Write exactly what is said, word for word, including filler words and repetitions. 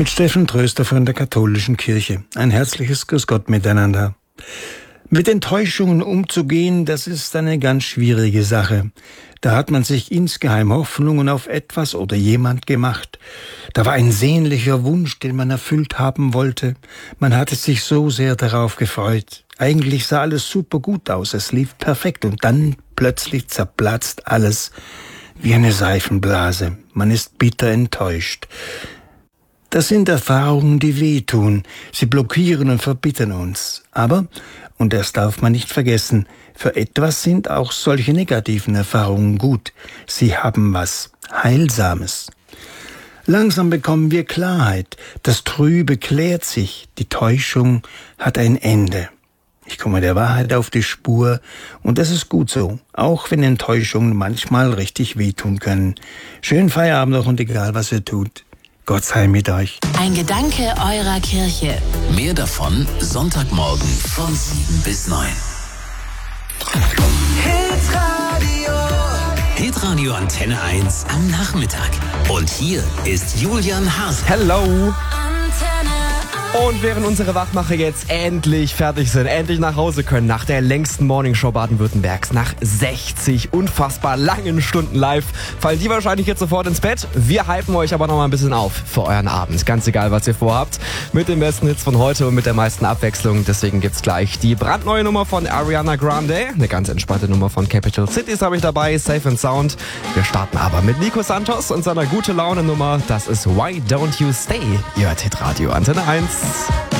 mit Steffen Tröster von der Katholischen Kirche. Ein herzliches Grüß Gott miteinander. Mit Enttäuschungen umzugehen, das ist eine ganz schwierige Sache. Da hat man sich insgeheim Hoffnungen auf etwas oder jemand gemacht. Da war ein sehnlicher Wunsch, den man erfüllt haben wollte. Man hatte sich so sehr darauf gefreut. Eigentlich sah alles super gut aus, es lief perfekt und dann plötzlich zerplatzt alles wie eine Seifenblase. Man ist bitter enttäuscht. Das sind Erfahrungen, die wehtun. Sie blockieren und verbittern uns. Aber, und das darf man nicht vergessen, für etwas sind auch solche negativen Erfahrungen gut. Sie haben was Heilsames. Langsam bekommen wir Klarheit. Das Trübe klärt sich. Die Täuschung hat ein Ende. Ich komme der Wahrheit auf die Spur und das ist gut so, auch wenn Enttäuschungen manchmal richtig wehtun können. Schönen Feierabend noch und egal, was ihr tut. Gott sei mit euch. Ein Gedanke eurer Kirche. Mehr davon Sonntagmorgen von sieben bis neun. Hitradio. Hitradio Antenne eins am Nachmittag. Und hier ist Julian Haas. Hello. Und während unsere Wachmacher jetzt endlich fertig sind, endlich nach Hause können, nach der längsten Morningshow Baden-Württembergs, nach sechzig unfassbar langen Stunden live, fallen die wahrscheinlich jetzt sofort ins Bett. Wir hypen euch aber noch mal ein bisschen auf für euren Abend. Ganz egal, was ihr vorhabt. Mit den besten Hits von heute und mit der meisten Abwechslung. Deswegen gibt's gleich die brandneue Nummer von Ariana Grande. Eine ganz entspannte Nummer von Capital Cities habe ich dabei. Safe and Sound. Wir starten aber mit Nico Santos und seiner gute Laune Nummer. Das ist Why Don't You Stay? Ihr hört Hitradio Antenne eins.